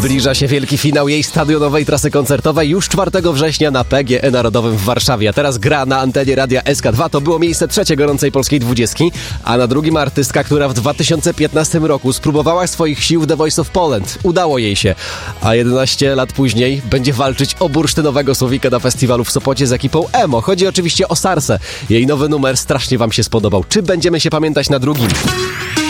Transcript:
Zbliża się wielki finał jej stadionowej trasy koncertowej już 4 września na PGE Narodowym w Warszawie. A teraz gra na antenie Radia SK2. To było miejsce trzecie gorącej polskiej 20, a na drugim artystka, która w 2015 roku spróbowała swoich sił w The Voice of Poland. Udało jej się, a 11 lat później będzie walczyć o bursztynowego słowika na festiwalu w Sopocie z ekipą Emo. Chodzi oczywiście o Sarsę. Jej nowy numer strasznie wam się spodobał. Czy będziemy się pamiętać na drugim?